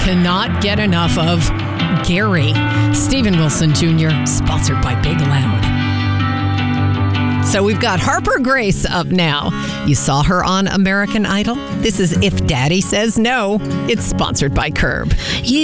cannot get enough of Gary. Steven Wilson Jr., sponsored by Big Loud. So we've got Harper Grace up now. You saw her on American Idol. This is If Daddy Says No. It's sponsored by Curb.